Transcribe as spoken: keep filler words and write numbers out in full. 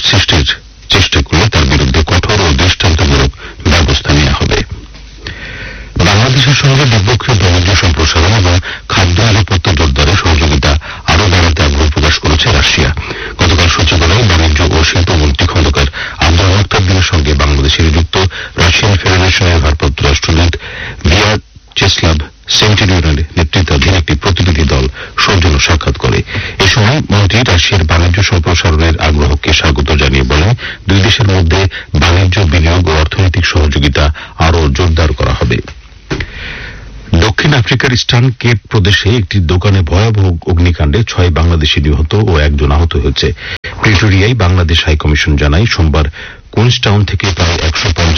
সৃষ্টির চেষ্টা করলে তার বিরুদ্ধে কঠোর ও দৃষ্টান্তমূলক ব্যবস্থা নেওয়া হবে। বাংলাদেশের সঙ্গে দ্বিপক্ষীয় বাণিজ্য সম্প্রসারণ এবং খাদ্য নিরাপত্তা জোরদারে সহযোগিতা আরও বাড়াতে আগ্রহ প্রকাশ করেছে রাশিয়া। গতকাল সচিবালয়ে বাণিজ্য ও শিল্পমন্ত্রী খন্দকার আব্দুল মুক্তাদিরের সঙ্গে বাংলাদেশে নিযুক্ত রাশিয়ান ফেডারেশনের ভারপ্রাপ্ত রাষ্ট্রদূত ভিয়াচেস্লাভ সেন্টিনিউরের নেতৃত্বাধীন একটি প্রতিনিধি দল সৌজন্য সাক্ষাৎ করে। এ সময় মন্ত্রী রাশিয়ার বাণিজ্য সম্প্রসারণের আগ্রহকে স্বাগত জানিয়ে বলেন, দুই দেশের মধ্যে বাণিজ্য, বিনিয়োগ ও অর্থনৈতিক সহযোগিতা আরও জোরদার করা হবে। দক্ষিণ আফ্রিকার ইস্টার্ন কেপ প্রদেশে একটি দোকানে ভয়াবহ অগ্নিকাণ্ডে ছয় বাংলাদেশি নিহত ও একজন আহত হয়েছে। প্রিটোরিয়ায় বাংলাদেশ হাইকমিশন জানায়, সোমবার কুইন্সটাউন থেকে প্রায় একশো